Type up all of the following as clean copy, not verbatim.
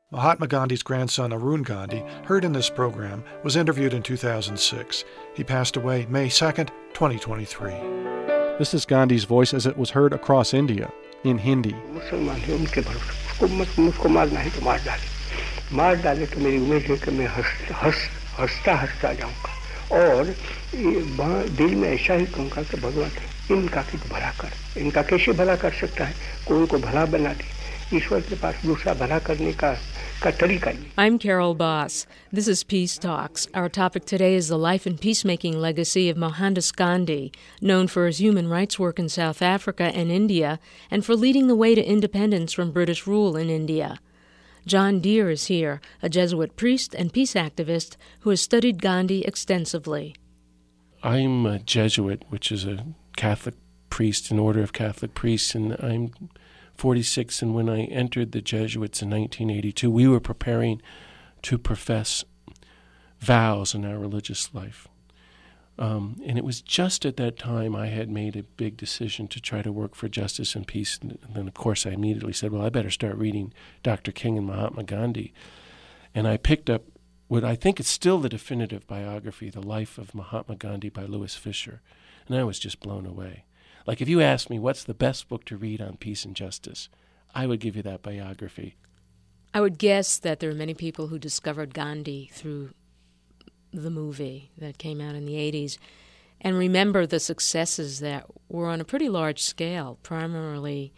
Mahatma Gandhi's grandson Arun Gandhi, heard in this program, was interviewed in 2006. He passed away May 2nd, 2023. This is Gandhi's voice as it was heard across India, in Hindi. मुसलमान है उनके भरोसे मुझको मारना है तो मार डाले तो मेरी उम्मीद है कि मैं हंसता जाऊंगा और दिल में ऐसा ही कहूँगा कि भगवान इनका कुछ भला कर, इनका कैसे भला कर सकता है, कोई को भला बना दे, ईश्वर के पास दूसरा भला करने का तरीका नहीं. I'm Carol Boss. This is Peace Talks. Our topic today is the life and peacemaking legacy of Mohandas Gandhi, known for his human rights work in South Africa and India, and for leading the way to independence from British rule in India. John Deere is here, a Jesuit priest and peace activist who has studied Gandhi extensively. I'm a Jesuit, which is a Catholic priest, an order of Catholic priests, and I'm 46, and when I entered the Jesuits in 1982, we were preparing to profess vows in our religious life. And it was just at that time I had made a big decision to try to work for justice and peace. And then, of course, I immediately said, well, I better start reading Dr. King and Mahatma Gandhi. And I picked up what I think is still the definitive biography, The Life of Mahatma Gandhi by Louis Fisher. And I was just blown away. Like, if you asked me what's the best book to read on peace and justice, I would give you that biography. I would guess that there are many people who discovered Gandhi through the movie that came out in the 80s and remember the successes that were on a pretty large scale, primarily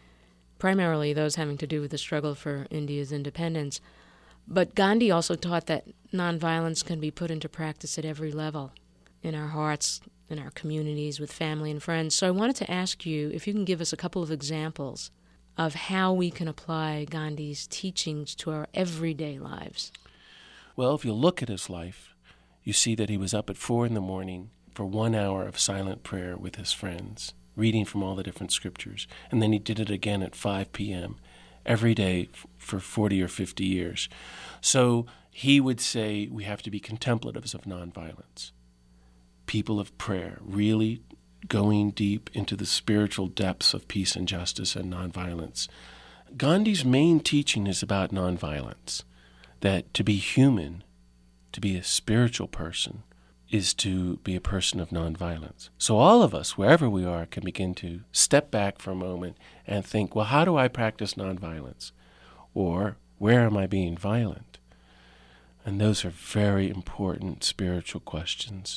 those having to do with the struggle for India's independence. But Gandhi also taught that nonviolence can be put into practice at every level, in our hearts, in our communities, with family and friends. So I wanted to ask you if you can give us a couple of examples of how we can apply Gandhi's teachings to our everyday lives. Well, if you look at his life, you see that he was up at 4 a.m. for 1 hour of silent prayer with his friends, reading from all the different scriptures. And then he did it again at 5 p.m. every day for 40 or 50 years. So he would say we have to be contemplatives of nonviolence, people of prayer, really going deep into the spiritual depths of peace and justice and nonviolence. Gandhi's main teaching is about nonviolence, that to be human, to be a spiritual person, is to be a person of nonviolence. So all of us, wherever we are, can begin to step back for a moment and think, well, how do I practice nonviolence? Or where am I being violent? And those are very important spiritual questions.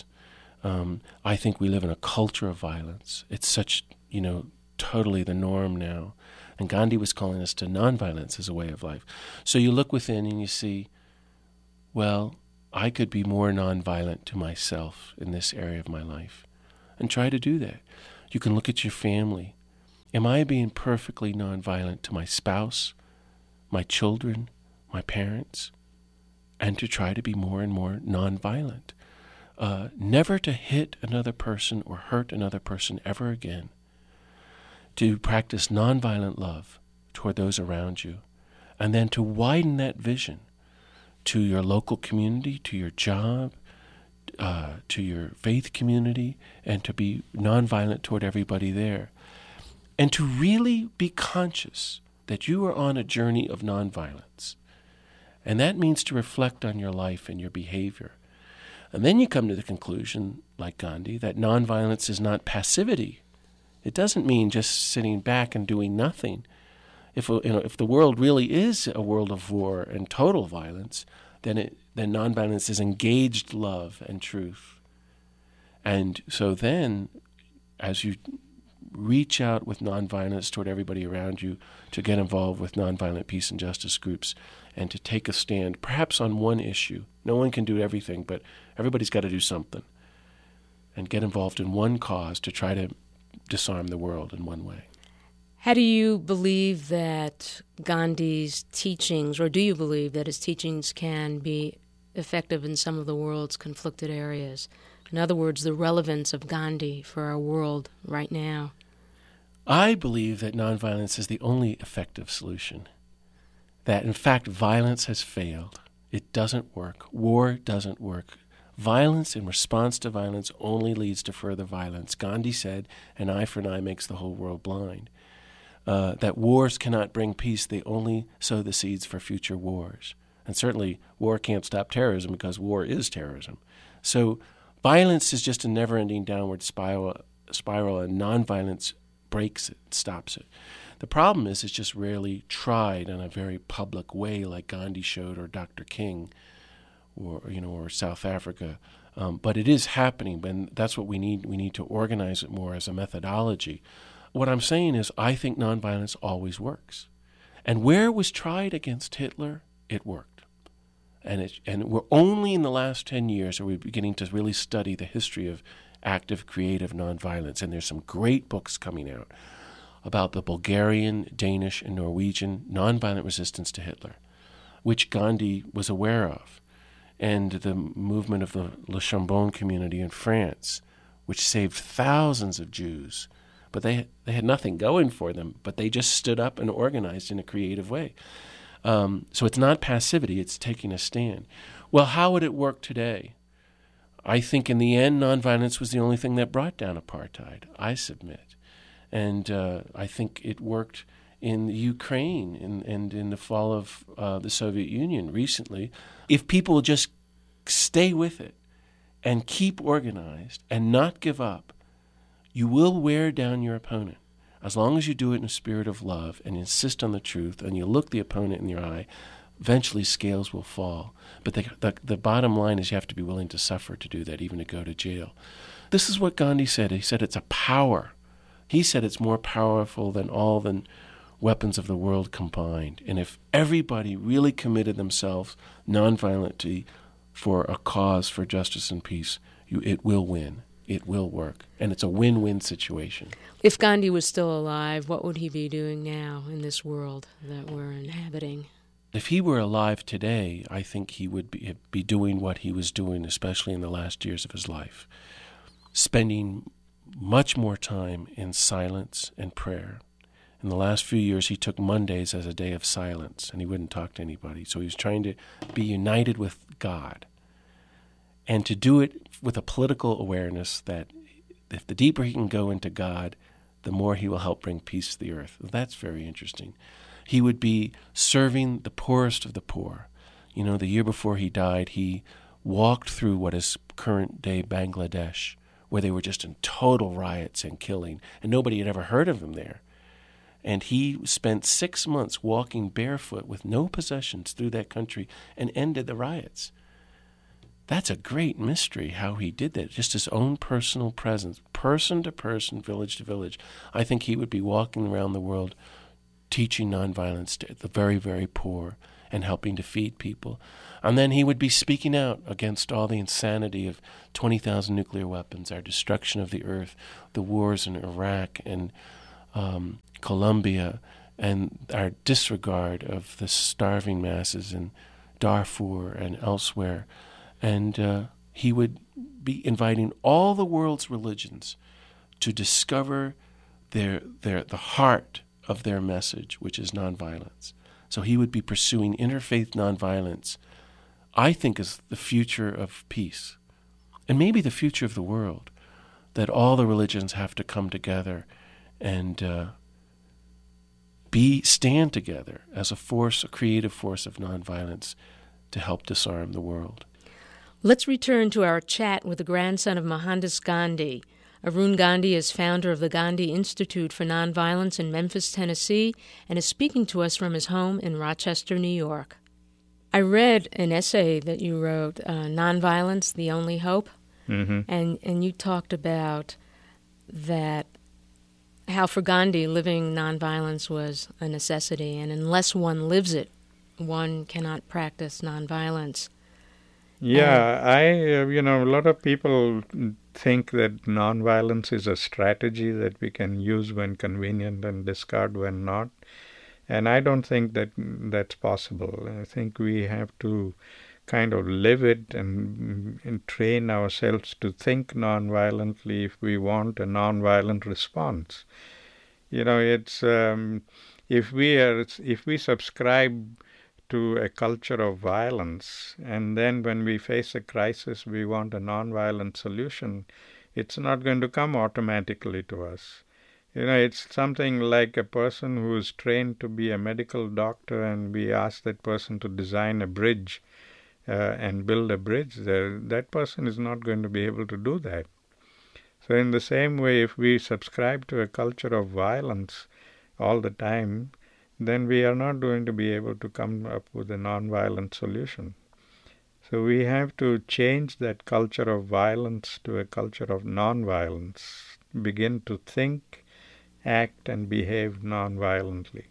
I think we live in a culture of violence. It's such, totally the norm now. And Gandhi was calling us to nonviolence as a way of life. So you look within and you see, well, I could be more nonviolent to myself in this area of my life, and try to do that. You can look at your family. Am I being perfectly nonviolent to my spouse, my children, my parents? And to try to be more and more nonviolent. Never to hit another person or hurt another person ever again. To practice nonviolent love toward those around you, and then to widen that vision to your local community, to your job, to your faith community, and to be nonviolent toward everybody there. And to really be conscious that you are on a journey of nonviolence. And that means to reflect on your life and your behavior. And then you come to the conclusion, like Gandhi, that nonviolence is not passivity. It doesn't mean just sitting back and doing nothing. If the world really is a world of war and total violence, then nonviolence is engaged love and truth. And so then, as you reach out with nonviolence toward everybody around you, to get involved with nonviolent peace and justice groups, and to take a stand, perhaps on one issue. No one can do everything, but everybody's got to do something. And get involved in one cause to try to disarm the world in one way. How do you believe that Gandhi's teachings, or do you believe that his teachings can be effective in some of the world's conflicted areas? In other words, the relevance of Gandhi for our world right now. I believe that nonviolence is the only effective solution. That, in fact, violence has failed. It doesn't work. War doesn't work. Violence in response to violence only leads to further violence. Gandhi said, an eye for an eye makes the whole world blind. that wars cannot bring peace. They only sow the seeds for future wars. And certainly war can't stop terrorism because war is terrorism. So violence is just a never-ending downward spiral, and nonviolence breaks it, stops it. The problem is it's just rarely tried in a very public way like Gandhi showed, or Dr. King, or South Africa. But it is happening, and that's what we need. We need to organize it more as a methodology. What I'm saying is I think nonviolence always works. And where it was tried against Hitler, it worked. And we're only in the last 10 years are we beginning to really study the history of active, creative nonviolence. And there's some great books coming out about the Bulgarian, Danish, and Norwegian nonviolent resistance to Hitler, which Gandhi was aware of, and the movement of the Le Chambon community in France, which saved thousands of Jews. But they had nothing going for them, but they just stood up and organized in a creative way. So it's not passivity, it's taking a stand. Well, how would it work today? I think in the end, nonviolence was the only thing that brought down apartheid, I submit. And I think it worked in the Ukraine and in the fall of the Soviet Union recently. If people just stay with it and keep organized and not give up, you will wear down your opponent. As long as you do it in a spirit of love and insist on the truth and you look the opponent in your eye, eventually scales will fall. But the bottom line is you have to be willing to suffer to do that, even to go to jail. This is what Gandhi said. He said it's a power. He said it's more powerful than all the weapons of the world combined. And if everybody really committed themselves nonviolently for a cause for justice and peace, it will win. It will work. And it's a win-win situation. If Gandhi was still alive, what would he be doing now in this world that we're inhabiting? If he were alive today, I think he would be doing what he was doing, especially in the last years of his life, spending much more time in silence and prayer. In the last few years, he took Mondays as a day of silence, and he wouldn't talk to anybody. So he was trying to be united with God, and to do it with a political awareness that if the deeper he can go into God, the more he will help bring peace to the earth. That's very interesting. He would be serving the poorest of the poor. The year before he died, he walked through what is current-day Bangladesh, where they were just in total riots and killing, and nobody had ever heard of him there. And he spent 6 months walking barefoot with no possessions through that country and ended the riots. That's a great mystery how he did that, just his own personal presence, person to person, village to village. I think he would be walking around the world teaching nonviolence to the very, very poor and helping to feed people. And then he would be speaking out against all the insanity of 20,000 nuclear weapons, our destruction of the earth, the wars in Iraq and Colombia, and our disregard of the starving masses in Darfur and elsewhere. And he would be inviting all the world's religions to discover the heart of their message, which is nonviolence. So he would be pursuing interfaith nonviolence, I think, is the future of peace, and maybe the future of the world, that all the religions have to come together and stand together as a creative force of nonviolence to help disarm the world. Let's return to our chat with the grandson of Mohandas Gandhi. Arun Gandhi is founder of the Gandhi Institute for Nonviolence in Memphis, Tennessee, and is speaking to us from his home in Rochester, New York. I read an essay that you wrote, Nonviolence, the Only Hope, and you talked about that, how for Gandhi living nonviolence was a necessity, and unless one lives it, one cannot practice nonviolence. Yeah, a lot of people think that nonviolence is a strategy that we can use when convenient and discard when not. And I don't think that that's possible. I think we have to kind of live it and train ourselves to think nonviolently if we want a nonviolent response. It's if we subscribe to a culture of violence, and then when we face a crisis we want a nonviolent solution, it's not going to come automatically to us. It's something like a person who is trained to be a medical doctor, and we ask that person to design a bridge and build a bridge there. That person is not going to be able to do that. So in the same way, if we subscribe to a culture of violence all the time, then we are not going to be able to come up with a non-violent solution. So we have to change that culture of violence to a culture of non-violence, begin to think, act, and behave non-violently.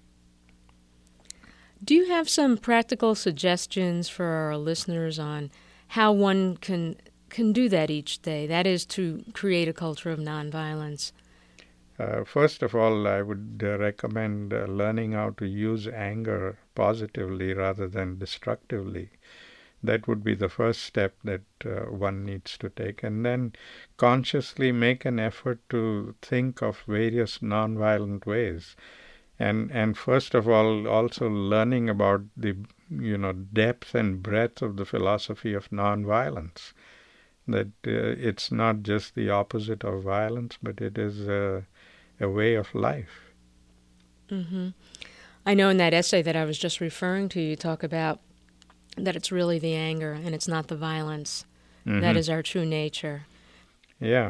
Do you have some practical suggestions for our listeners on how one can do that each day? That is, to create a culture of nonviolence. First of all, I would recommend learning how to use anger positively rather than destructively. That would be the first step that one needs to take. And then consciously make an effort to think of various nonviolent ways. And first of all, also learning about the depth and breadth of the philosophy of nonviolence. That it's not just the opposite of violence, but it is a way of life. Mm-hmm. I know in that essay that I was just referring to, you talk about that it's really the anger and it's not the violence. Mm-hmm. That is our true nature. Yeah.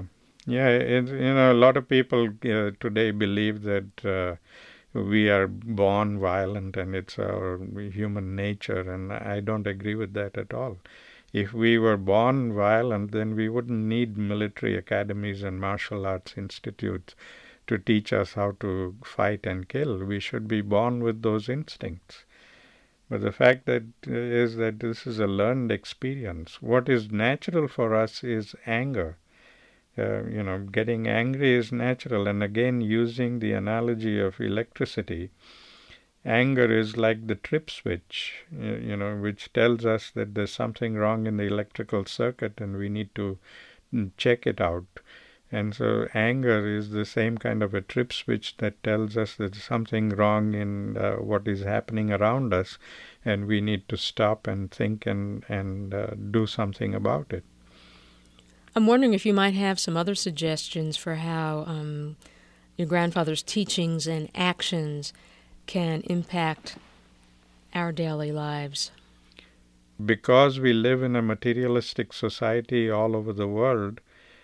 A lot of people today believe that we are born violent and it's our human nature, and I don't agree with that at all. If we were born violent, then we wouldn't need military academies and martial arts institutes to teach us how to fight and kill. We should be born with those instincts. But the fact is that this is a learned experience. What is natural for us is anger. Getting angry is natural. And again, using the analogy of electricity, anger is like the trip switch, which tells us that there's something wrong in the electrical circuit and we need to check it out. And so anger is the same kind of a trip switch that tells us that there's something wrong in what is happening around us, and we need to stop and think and do something about it. I'm wondering if you might have some other suggestions for how your grandfather's teachings and actions can impact our daily lives. Because we live in a materialistic society all over the world,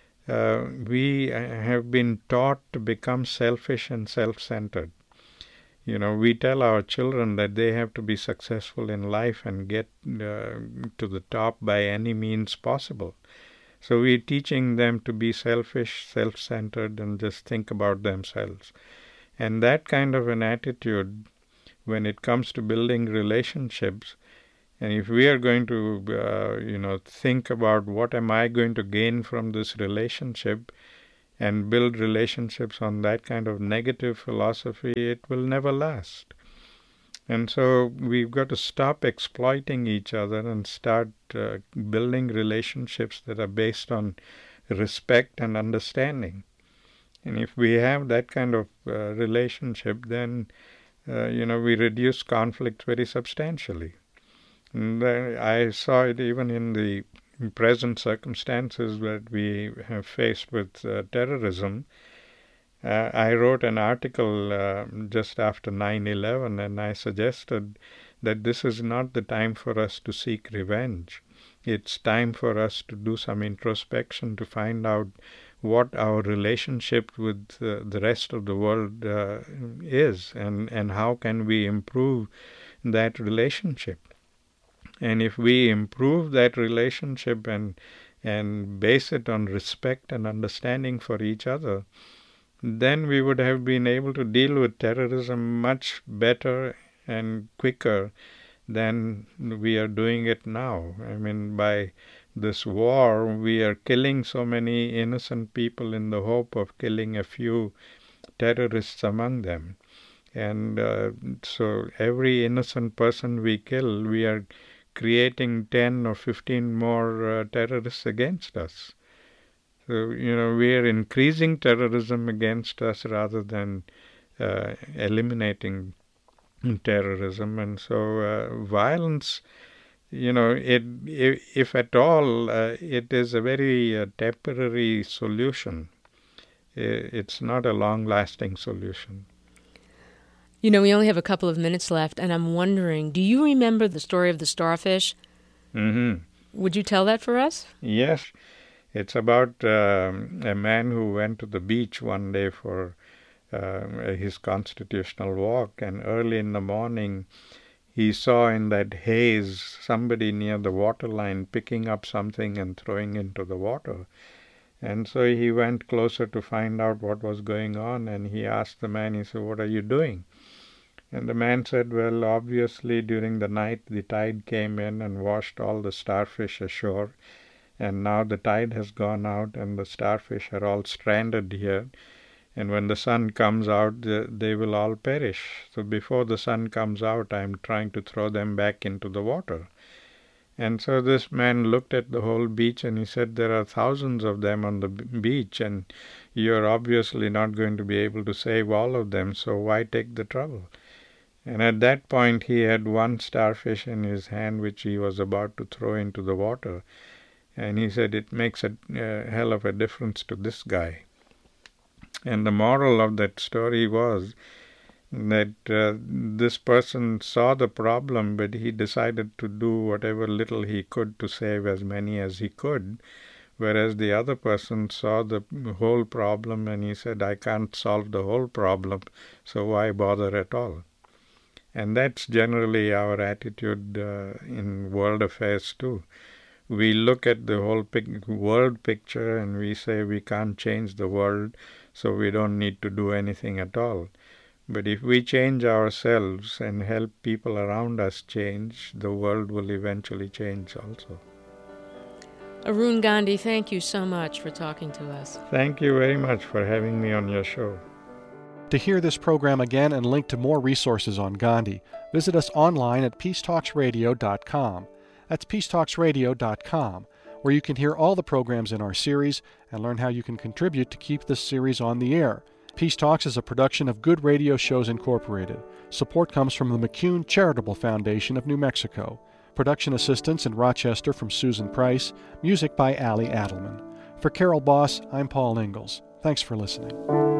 we have been taught to become selfish and self-centered. We tell our children that they have to be successful in life and get to the top by any means possible. So we're teaching them to be selfish, self-centered, and just think about themselves. And that kind of an attitude, when it comes to building relationships, and if we are going to, think about what am I going to gain from this relationship and build relationships on that kind of negative philosophy, it will never last. And so we've got to stop exploiting each other and start building relationships that are based on respect and understanding. And if we have that kind of relationship, then, we reduce conflict very substantially. And I saw it even in the present circumstances that we have faced with terrorism. I wrote an article just after 9/11, and I suggested that this is not the time for us to seek revenge. It's time for us to do some introspection to find out what our relationship with the rest of the world is, and how can we improve that relationship. And if we improve that relationship and base it on respect and understanding for each other, then we would have been able to deal with terrorism much better and quicker than we are doing it now. I mean, by this war, we are killing so many innocent people in the hope of killing a few terrorists among them. And so every innocent person we kill, we are creating 10 or 15 more terrorists against us. So, we are increasing terrorism against us rather than eliminating terrorism. And so violence, if at all, it is a very temporary solution. it's not a long-lasting solution. You know, we only have a couple of minutes left, and I'm wondering, do you remember the story of the starfish? Mm-hmm. Would you tell that for us? Yes. It's about a man who went to the beach one day for his constitutional walk, and early in the morning he saw in that haze somebody near the waterline picking up something and throwing into the water. And so he went closer to find out what was going on, and he asked the man, he said, "What are you doing?" And the man said, "Well, obviously during the night the tide came in and washed all the starfish ashore, and now the tide has gone out and the starfish are all stranded here, and when the sun comes out they will all perish. So before the sun comes out I'm trying to throw them back into the water." And so this man looked at the whole beach and he said, "There are thousands of them on the beach, and you're obviously not going to be able to save all of them, so why take the trouble?" And at that point he had one starfish in his hand which he was about to throw into the water. And he said, "It makes a hell of a difference to this guy." And the moral of that story was that this person saw the problem, but he decided to do whatever little he could to save as many as he could, whereas the other person saw the whole problem and he said, "I can't solve the whole problem, so why bother at all?" And that's generally our attitude in world affairs too. We look at the whole world picture and we say we can't change the world, so we don't need to do anything at all. But if we change ourselves and help people around us change, the world will eventually change also. Arun Gandhi, thank you so much for talking to us. Thank you very much for having me on your show. To hear this program again and link to more resources on Gandhi, visit us online at peacetalksradio.com. That's peacetalksradio.com, where you can hear all the programs in our series and learn how you can contribute to keep this series on the air. Peace Talks is a production of Good Radio Shows Incorporated. Support comes from the McCune Charitable Foundation of New Mexico. Production assistance in Rochester from Susan Price. Music by Allie Adelman. For Carol Boss, I'm Paul Ingalls. Thanks for listening.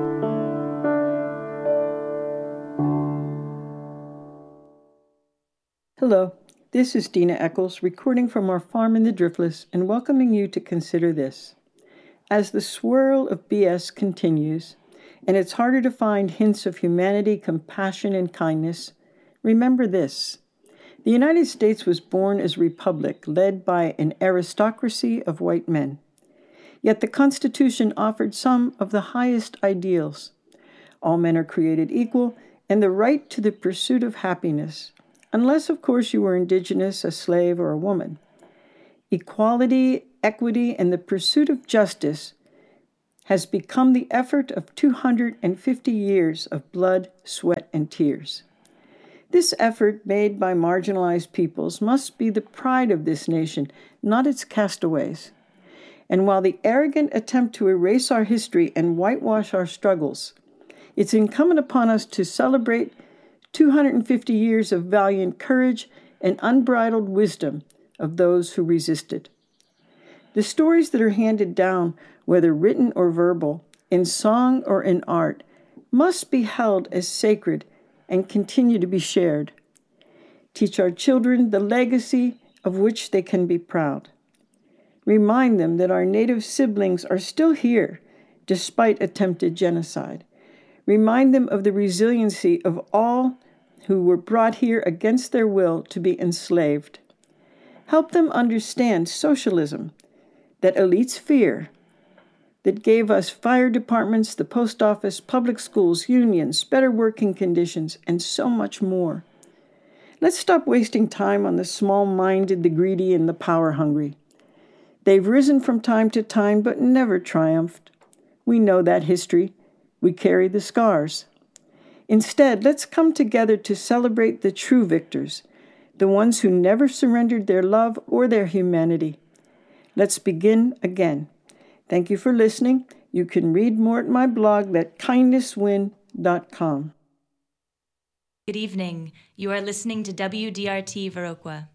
Hello, this is Dina Eccles, recording from our farm in the Driftless and welcoming you to consider this. As the swirl of BS continues, and it's harder to find hints of humanity, compassion, and kindness, remember this. The United States was born as a republic led by an aristocracy of white men. Yet the Constitution offered some of the highest ideals. All men are created equal, and the right to the pursuit of happiness, unless, of course, you were indigenous, a slave, or a woman. Equality, equity, and the pursuit of justice has become the effort of 250 years of blood, sweat, and tears. This effort, made by marginalized peoples, must be the pride of this nation, not its castaways. And while the arrogant attempt to erase our history and whitewash our struggles, it's incumbent upon us to celebrate 250 years of valiant courage and unbridled wisdom of those who resisted. The stories that are handed down, whether written or verbal, in song or in art, must be held as sacred and continue to be shared. Teach our children the legacy of which they can be proud. Remind them that our native siblings are still here, despite attempted genocide. Remind them of the resiliency of all who were brought here against their will to be enslaved. Help them understand socialism, that elites fear, that gave us fire departments, the post office, public schools, unions, better working conditions, and so much more. Let's stop wasting time on the small-minded, the greedy, and the power-hungry. They've risen from time to time, but never triumphed. We know that history. We carry the scars. Instead, let's come together to celebrate the true victors, the ones who never surrendered their love or their humanity. Let's begin again. Thank you for listening. You can read more at my blog at kindnesswin.com. Good evening. You are listening to WDRT Viroqua.